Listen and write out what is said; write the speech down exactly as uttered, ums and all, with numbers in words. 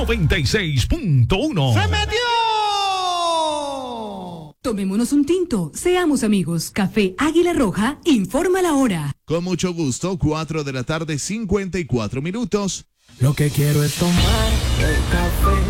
noventa y seis punto uno. ¡Se metió! Tomémonos un tinto, seamos amigos. Café Águila Roja, informa la hora. Con mucho gusto, cuatro de la tarde, cincuenta y cuatro minutos. Lo que quiero es tomar el café